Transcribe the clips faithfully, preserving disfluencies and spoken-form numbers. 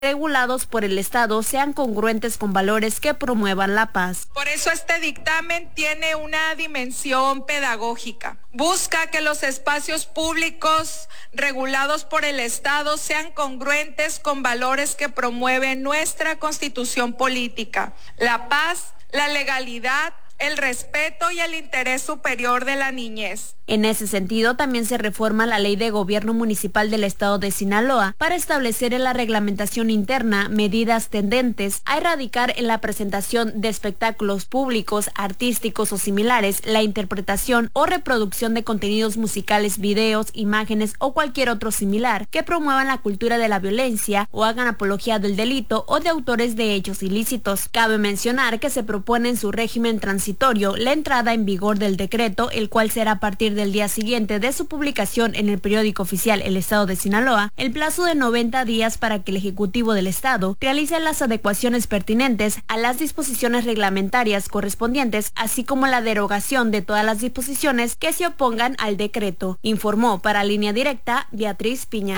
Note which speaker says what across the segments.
Speaker 1: regulados por el Estado sean congruentes con valores que promuevan la paz.
Speaker 2: Por eso este dictamen tiene una dimensión pedagógica. Busca que los espacios públicos regulados por el Estado sean congruentes con valores que promueven nuestra Constitución política, la paz, la legalidad, el respeto y el interés superior de la niñez.
Speaker 1: En ese sentido, también se reforma la Ley de Gobierno Municipal del Estado de Sinaloa para establecer en la reglamentación interna medidas tendentes a erradicar en la presentación de espectáculos públicos, artísticos o similares la interpretación o reproducción de contenidos musicales, videos, imágenes o cualquier otro similar que promuevan la cultura de la violencia o hagan apología del delito o de autores de hechos ilícitos. Cabe mencionar que se propone en su régimen transitorio la entrada en vigor del decreto, el cual será a partir de del día siguiente de su publicación en el periódico oficial El Estado de Sinaloa, el plazo de noventa días para que el Ejecutivo del Estado realice las adecuaciones pertinentes a las disposiciones reglamentarias correspondientes, así como la derogación de todas las disposiciones que se opongan al decreto, informó para Línea Directa Beatriz Piña.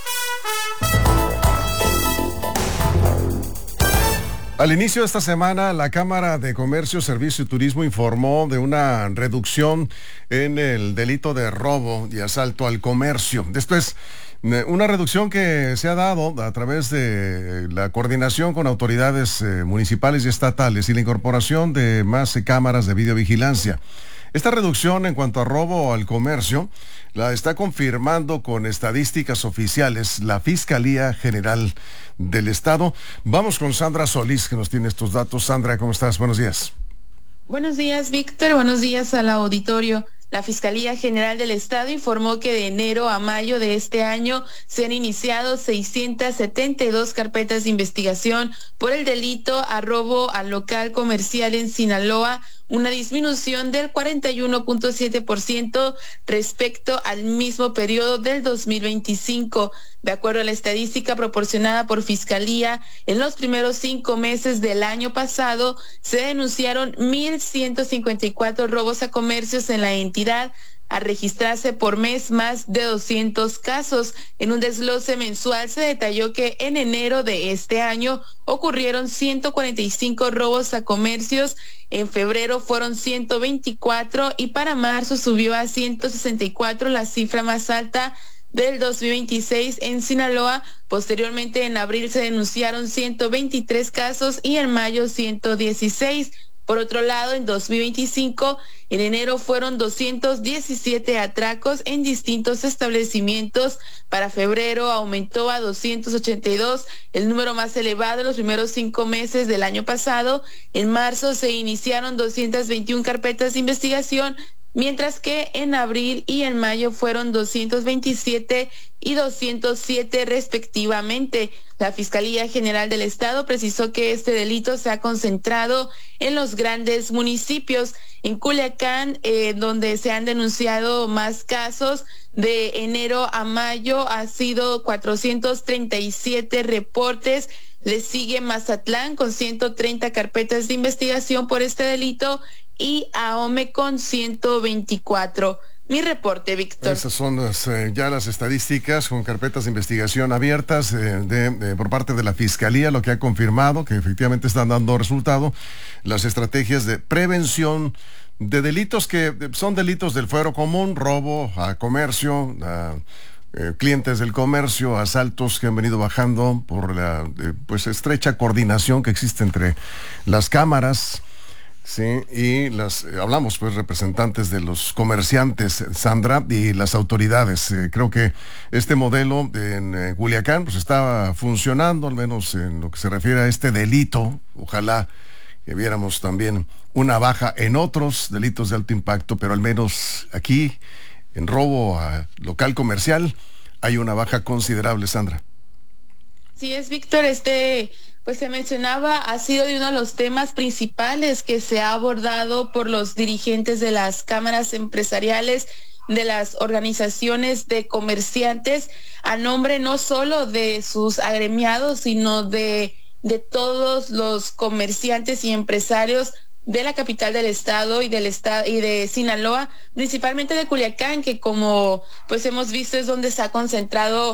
Speaker 3: Al inicio de esta semana, la Cámara de Comercio, Servicio y Turismo informó de una reducción en el delito de robo y asalto al comercio. Después, una reducción que se ha dado a través de la coordinación con autoridades eh, municipales y estatales y la incorporación de más eh, cámaras de videovigilancia. Esta reducción en cuanto a robo al comercio la está confirmando con estadísticas oficiales la Fiscalía General del Estado. Vamos con Sandra Solís, que nos tiene estos datos. Sandra, ¿cómo estás? Buenos días.
Speaker 4: Buenos días, Víctor. Buenos días al auditorio. La Fiscalía General del Estado informó que de enero a mayo de este año se han iniciado seiscientas setenta y dos carpetas de investigación por el delito a robo al local comercial en Sinaloa, una disminución del cuarenta y uno punto siete por ciento respecto al mismo periodo del dos mil veinticinco. De acuerdo a la estadística proporcionada por Fiscalía, en los primeros cinco meses del año pasado se denunciaron mil ciento cincuenta y cuatro robos a comercios en la entidad, a registrarse por mes más de doscientos casos. En un desglose mensual se detalló que en enero de este año ocurrieron ciento cuarenta y cinco robos a comercios, en febrero fueron ciento veinticuatro y para marzo subió a ciento sesenta y cuatro, la cifra más alta del dos mil veintiséis en Sinaloa. Posteriormente, en abril se denunciaron ciento veintitrés casos y en mayo ciento dieciséis. Por otro lado, en dos mil veinticinco, en enero fueron doscientos diecisiete atracos en distintos establecimientos. Para febrero aumentó a doscientos ochenta y dos, el número más elevado en los primeros cinco meses del año pasado. En marzo se iniciaron doscientas veintiuna carpetas de investigación, mientras que en abril y en mayo fueron doscientos veintisiete y doscientos siete respectivamente. La Fiscalía General del Estado precisó que este delito se ha concentrado en los grandes municipios. En Culiacán, eh, donde se han denunciado más casos, de enero a mayo ha sido cuatrocientos treinta y siete reportes. Le sigue Mazatlán con ciento treinta carpetas de investigación por este delito y Ahome con ciento veinticuatro. Mi reporte, Víctor.
Speaker 3: Esas son las, eh, ya las estadísticas con carpetas de investigación abiertas eh, de, de, por parte de la Fiscalía, lo que ha confirmado que efectivamente están dando resultado las estrategias de prevención de delitos que son delitos del fuero común, robo a comercio, a eh, clientes del comercio, asaltos que han venido bajando por la eh, pues estrecha coordinación que existe entre las cámaras. Sí, y las eh, hablamos pues representantes de los comerciantes, Sandra, y las autoridades. Eh, creo que este modelo de, en eh, Culiacán pues está funcionando, al menos en lo que se refiere a este delito. Ojalá que viéramos también una baja en otros delitos de alto impacto, pero al menos aquí, en robo a local comercial, hay una baja considerable, Sandra.
Speaker 4: Sí es, Víctor, este... pues se mencionaba, ha sido de uno de los temas principales que se ha abordado por los dirigentes de las cámaras empresariales, de las organizaciones de comerciantes, a nombre no solo de sus agremiados, sino de, de todos los comerciantes y empresarios de la capital del estado y del estado y de Sinaloa, principalmente de Culiacán, que como pues hemos visto es donde se ha concentrado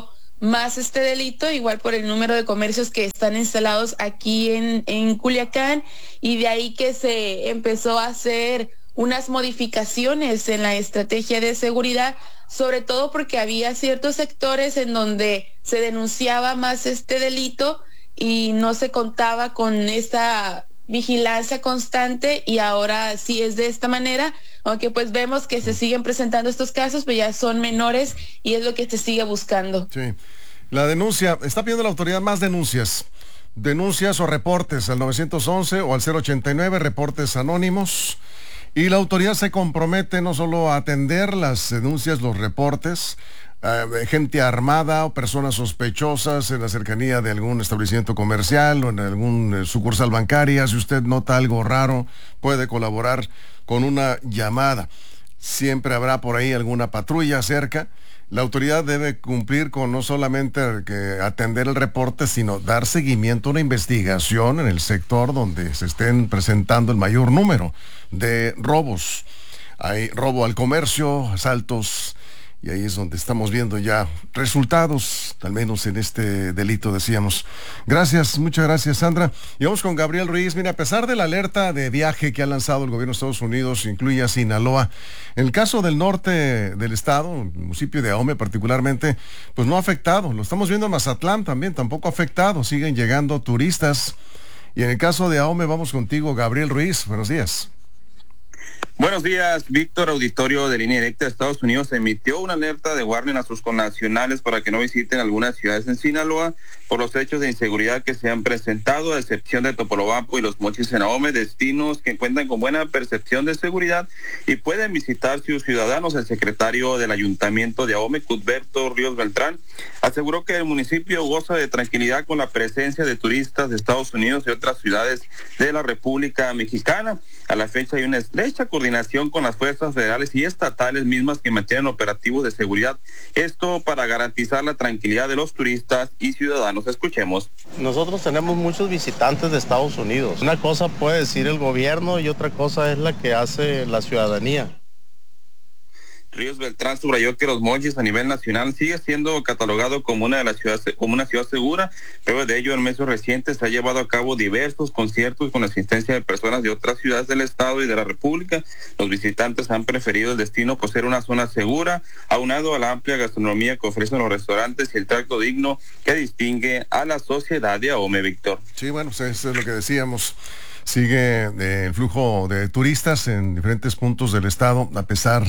Speaker 4: más este delito, igual por el número de comercios que están instalados aquí en, en Culiacán, y de ahí que se empezó a hacer unas modificaciones en la estrategia de seguridad, sobre todo porque había ciertos sectores en donde se denunciaba más este delito y no se contaba con esta vigilancia constante, y ahora sí es de esta manera, aunque pues vemos que se siguen presentando estos casos, pero ya son menores y es lo que se sigue buscando.
Speaker 3: Sí, la denuncia, está pidiendo la autoridad más denuncias, denuncias o reportes al nueve once o al cero ochenta y nueve, reportes anónimos. Y la autoridad se compromete no solo a atender las denuncias, los reportes, eh, gente armada o personas sospechosas en la cercanía de algún establecimiento comercial o en algún eh, sucursal bancaria. Si usted nota algo raro, puede colaborar con una llamada. Siempre habrá por ahí alguna patrulla cerca. La autoridad debe cumplir con no solamente que atender el reporte, sino dar seguimiento a una investigación en el sector donde se estén presentando el mayor número de robos. Hay robo al comercio, asaltos, y ahí es donde estamos viendo ya resultados, al menos en este delito, decíamos. Gracias, muchas gracias, Sandra. Y vamos con Gabriel Ruiz. Mira, a pesar de la alerta de viaje que ha lanzado el gobierno de Estados Unidos, incluye a Sinaloa, en el caso del norte del estado, el municipio de Ahome particularmente, pues no ha afectado. Lo estamos viendo en Mazatlán también, tampoco ha afectado. Siguen llegando turistas. Y en el caso de Ahome, vamos contigo, Gabriel Ruiz. Buenos días.
Speaker 5: Buenos días, Víctor. Auditorio de Línea Directa de Estados Unidos emitió una alerta de warning a sus connacionales para que no visiten algunas ciudades en Sinaloa por los hechos de inseguridad que se han presentado, a excepción de Topolobampo y Los Mochis en Ahome, destinos que cuentan con buena percepción de seguridad y pueden visitar sus ciudadanos. El secretario del Ayuntamiento de Ahome, Cuthberto Ríos Beltrán, aseguró que el municipio goza de tranquilidad con la presencia de turistas de Estados Unidos y otras ciudades de la República Mexicana. A la fecha hay una estrecha coordinación con las fuerzas federales y estatales mismas que mantienen operativos de seguridad. Esto para garantizar la tranquilidad de los turistas y ciudadanos. Escuchemos.
Speaker 6: Nosotros tenemos muchos visitantes de Estados Unidos. Una cosa puede decir el gobierno y otra cosa es la que hace la ciudadanía.
Speaker 5: Ríos Beltrán subrayó que Los Mochis a nivel nacional sigue siendo catalogado como una de las ciudades, como una ciudad segura. Luego de ello, en meses recientes se ha llevado a cabo diversos conciertos con la asistencia de personas de otras ciudades del estado y de la República. Los visitantes han preferido el destino por ser una zona segura, aunado a la amplia gastronomía que ofrecen los restaurantes y el trato digno que distingue a la sociedad de Ahome, Víctor.
Speaker 3: Sí, bueno, pues eso es lo que decíamos. Sigue eh, el flujo de turistas en diferentes puntos del estado, a pesar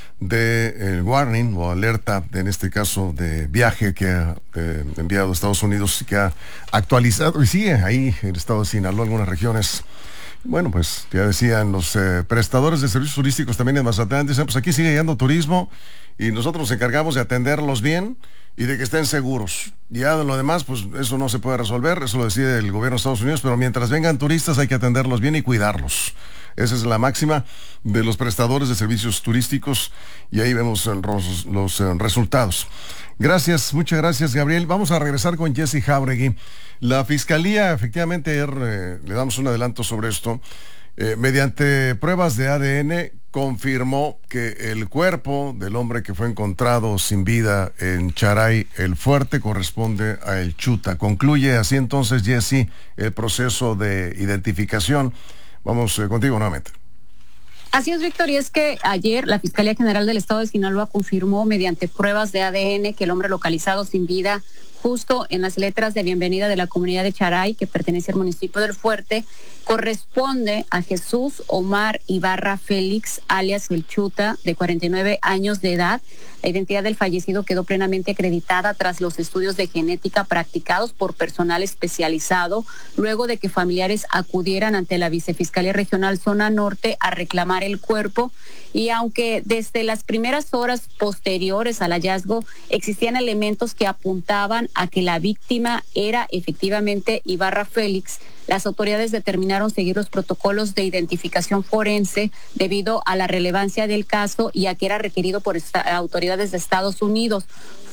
Speaker 3: del warning o alerta, en este caso de viaje que ha eh, enviado a Estados Unidos y que ha actualizado y sigue ahí el estado de Sinaloa, algunas regiones. Bueno, pues ya decían los eh, prestadores de servicios turísticos también en Mazatlán, dicen, pues aquí sigue llegando turismo y nosotros nos encargamos de atenderlos bien y de que estén seguros. Ya de lo demás, pues eso no se puede resolver, eso lo decide el gobierno de Estados Unidos, pero mientras vengan turistas hay que atenderlos bien y cuidarlos. Esa es la máxima de los prestadores de servicios turísticos y ahí vemos los, los eh, resultados. Gracias, muchas gracias, Gabriel. Vamos a regresar con Jessy Jauregui. La Fiscalía, efectivamente, ayer eh, le damos un adelanto sobre esto. Eh, mediante pruebas de A D N, confirmó que el cuerpo del hombre que fue encontrado sin vida en Charay, el Fuerte, corresponde a El Chuta. Concluye así entonces, Jessy, el proceso de identificación. Vamos eh, contigo nuevamente.
Speaker 7: Así es, Víctor, y es que ayer la Fiscalía General del Estado de Sinaloa confirmó mediante pruebas de A D N que el hombre localizado sin vida justo en las letras de bienvenida de la comunidad de Charay, que pertenece al municipio del Fuerte, corresponde a Jesús Omar Ibarra Félix, alias El Chuta, de cuarenta y nueve años de edad. La identidad del fallecido quedó plenamente acreditada tras los estudios de genética practicados por personal especializado, luego de que familiares acudieran ante la Vicefiscalía Regional Zona Norte a reclamar el cuerpo. Y aunque desde las primeras horas posteriores al hallazgo existían elementos que apuntaban a que la víctima era efectivamente Ibarra Félix, las autoridades determinaron seguir los protocolos de identificación forense debido a la relevancia del caso y a que era requerido por esta, autoridades de Estados Unidos.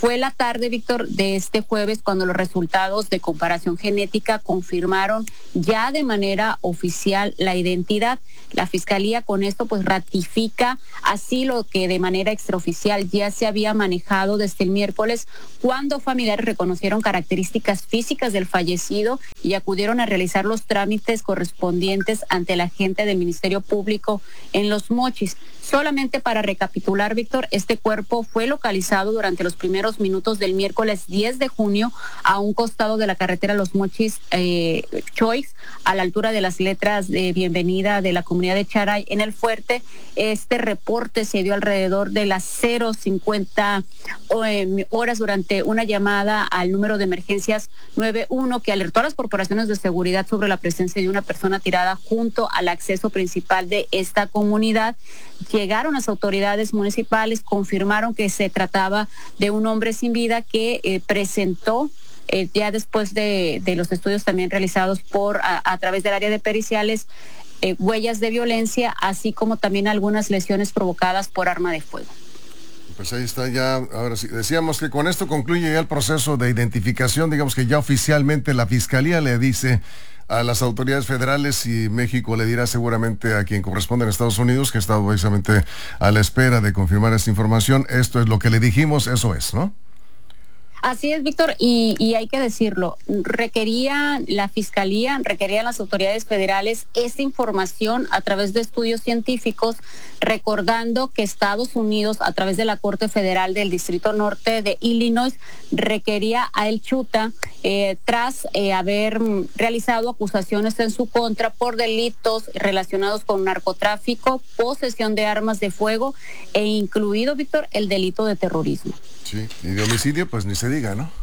Speaker 7: Fue la tarde, Víctor, de este jueves cuando los resultados de comparación genética confirmaron ya de manera oficial la identidad. La Fiscalía con esto pues ratifica así lo que de manera extraoficial ya se había manejado desde el miércoles, cuando familiares reconocieron características físicas del fallecido y acudieron a realizar los trámites correspondientes ante la agente del Ministerio Público en Los Mochis. Solamente para recapitular, Víctor, este cuerpo fue localizado durante los primeros minutos del miércoles diez de junio a un costado de la carretera Los Mochis eh, Choix, a la altura de las letras de bienvenida de la comunidad de Charay en el Fuerte. Este reporte se dio alrededor de las cero cincuenta eh, horas durante una llamada al número de emergencias nueve uno que alertó a las corporaciones de seguridad sobre la presencia de una persona tirada junto al acceso principal de esta comunidad. Llegaron las autoridades municipales, confirmaron que se trataba de un hombre sin vida que eh, presentó eh, ya después de, de los estudios también realizados por a, a través del área de periciales, eh, huellas de violencia, así como también algunas lesiones provocadas por arma de fuego.
Speaker 3: Pues ahí está ya, ahora sí, decíamos que con esto concluye ya el proceso de identificación, digamos que ya oficialmente la Fiscalía le dice a las autoridades federales y México le dirá seguramente a quien corresponde en Estados Unidos, que ha estado precisamente a la espera de confirmar esta información. Esto es lo que le dijimos, eso es, ¿no?
Speaker 7: Así es, Víctor, y, y hay que decirlo, requería la Fiscalía, requerían las autoridades federales esta información a través de estudios científicos, recordando que Estados Unidos, a través de la Corte Federal del Distrito Norte de Illinois, requería a El Chuta eh, tras eh, haber realizado acusaciones en su contra por delitos relacionados con narcotráfico, posesión de armas de fuego e incluido, Víctor, el delito de terrorismo.
Speaker 3: Sí, y de homicidio, pues ni se diga, ¿no?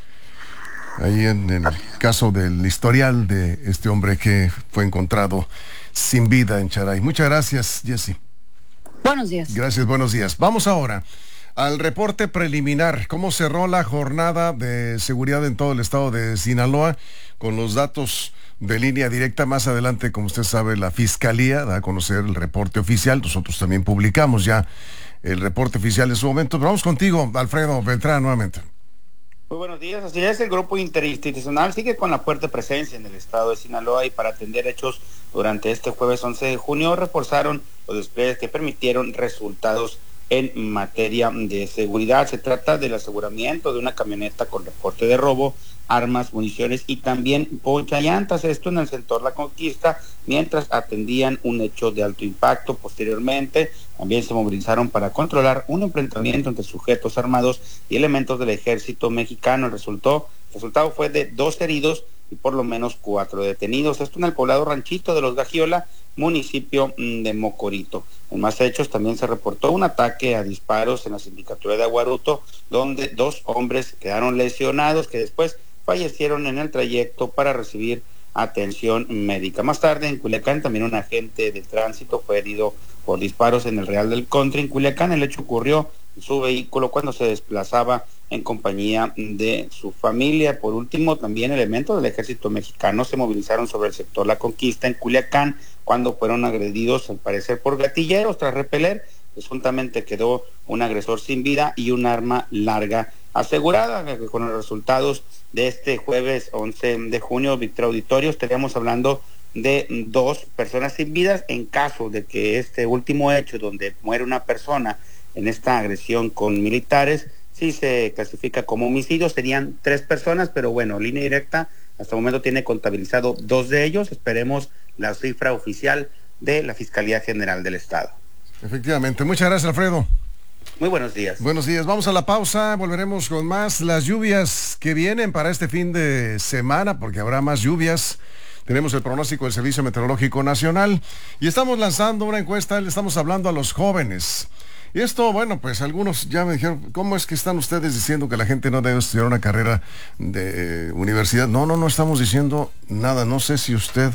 Speaker 3: Ahí en, en el caso del historial de este hombre que fue encontrado sin vida en Charay. Muchas gracias, Jessy.
Speaker 7: Buenos días.
Speaker 3: Gracias, buenos días. Vamos ahora al reporte preliminar. ¿Cómo cerró la jornada de seguridad en todo el estado de Sinaloa? Con los datos de línea directa. Más adelante, como usted sabe, la Fiscalía da a conocer el reporte oficial. Nosotros también publicamos ya el reporte oficial en su momento. Pero vamos contigo, Alfredo Beltrán, nuevamente.
Speaker 8: Muy buenos días. Así es, el grupo interinstitucional sigue con la fuerte presencia en el estado de Sinaloa y para atender hechos durante este jueves once de junio reforzaron los despliegues que permitieron resultados en materia de seguridad. Se trata del aseguramiento de una camioneta con reporte de robo, armas, municiones y también ponchallantas, esto en el sector La Conquista, mientras atendían un hecho de alto impacto. Posteriormente también se movilizaron para controlar un enfrentamiento entre sujetos armados y elementos del ejército mexicano. El resultado, el resultado fue de dos heridos y por lo menos cuatro detenidos, esto en el poblado Ranchito de Los Gagiola, municipio de Mocorito. En más hechos también se reportó un ataque a disparos en la sindicatura de Aguaruto, donde dos hombres quedaron lesionados que después fallecieron en el trayecto para recibir atención médica. Más tarde en Culiacán también un agente de tránsito fue herido por disparos en el Real del Country. En Culiacán el hecho ocurrió en su vehículo cuando se desplazaba en compañía de su familia. Por último, también elementos del ejército mexicano se movilizaron sobre el sector La Conquista en Culiacán cuando fueron agredidos al parecer por gatilleros. Tras repeler, presuntamente quedó un agresor sin vida y un arma larga asegurada. Con los resultados de este jueves once de junio, Víctor Auditorio, estaríamos hablando de dos personas sin vidas. En caso de que este último hecho donde muere una persona en esta agresión con militares sí se clasifica como homicidio, serían tres personas, pero bueno, línea directa hasta el momento tiene contabilizado dos de ellos. Esperemos la cifra oficial de la Fiscalía General del Estado.
Speaker 3: Efectivamente, muchas gracias, Alfredo.
Speaker 8: Muy buenos días.
Speaker 3: Buenos días, vamos a la pausa, volveremos con más. Las lluvias que vienen para este fin de semana, porque habrá más lluvias. Tenemos el pronóstico del Servicio Meteorológico Nacional y estamos lanzando una encuesta, le estamos hablando a los jóvenes. Y esto, bueno, pues algunos ya me dijeron, ¿cómo es que están ustedes diciendo que la gente no debe estudiar una carrera de eh, universidad? No, no, no estamos diciendo nada. No sé si usted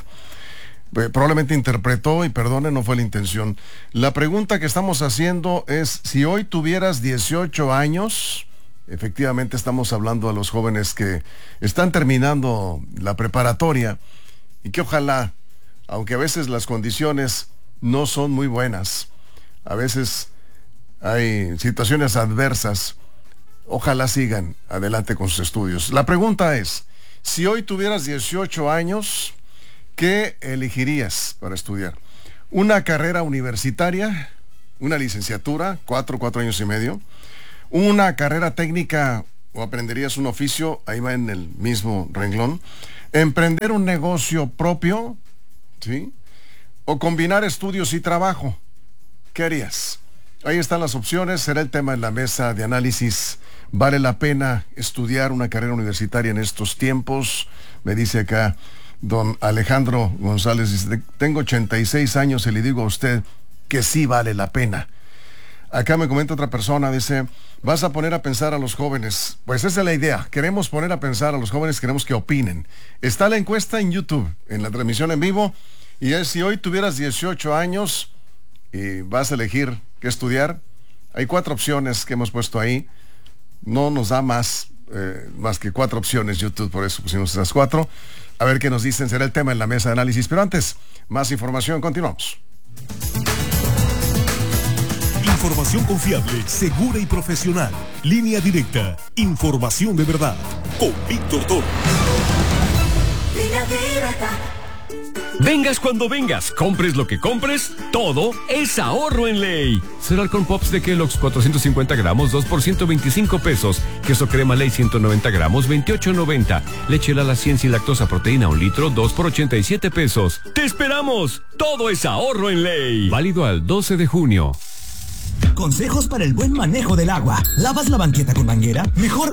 Speaker 3: eh, probablemente interpretó, y perdone, no fue la intención. La pregunta que estamos haciendo es, si hoy tuvieras dieciocho años, efectivamente estamos hablando a los jóvenes que están terminando la preparatoria y que ojalá, aunque a veces las condiciones no son muy buenas, a veces hay situaciones adversas, ojalá sigan adelante con sus estudios. La pregunta es, si hoy tuvieras dieciocho años, ¿qué elegirías para estudiar? ¿Una carrera universitaria? ¿Una licenciatura? Cuatro, cuatro años y medio. ¿Una carrera técnica o aprenderías un oficio? Ahí va en el mismo renglón. ¿Emprender un negocio propio? ¿Sí? ¿O combinar estudios y trabajo? ¿Qué harías? Ahí están las opciones, será el tema en la mesa de análisis. ¿Vale la pena estudiar una carrera universitaria en estos tiempos? Me dice acá don Alejandro González, dice, tengo ochenta y seis años y le digo a usted que sí vale la pena. Acá me comenta otra persona, dice, vas a poner a pensar a los jóvenes. Pues esa es la idea, queremos poner a pensar a los jóvenes, queremos que opinen. Está la encuesta en YouTube, en la transmisión en vivo, y es si hoy tuvieras dieciocho años y vas a elegir qué estudiar, hay cuatro opciones que hemos puesto ahí. No nos da más, eh, más que cuatro opciones YouTube, por eso pusimos esas cuatro. A ver qué nos dicen, será el tema en la mesa de análisis. Pero antes, más información, continuamos.
Speaker 9: Información confiable, segura y profesional. Línea directa. Información de verdad. Con Víctor Toro.
Speaker 10: Línea directa.
Speaker 11: Vengas cuando vengas, compres lo que compres, todo es ahorro en ley. Cereal Corn Pops de Kellogg's cuatrocientos cincuenta gramos, dos por ciento veinticinco pesos. Queso crema Ley ciento noventa gramos, veintiocho noventa. Leche Lala cien sin lactosa proteína un litro, dos por ochenta y siete pesos. ¡Te esperamos! Todo es ahorro en ley. Válido al doce de junio.
Speaker 10: Consejos para el buen manejo del agua. ¿Lavas la banqueta con manguera? Mejor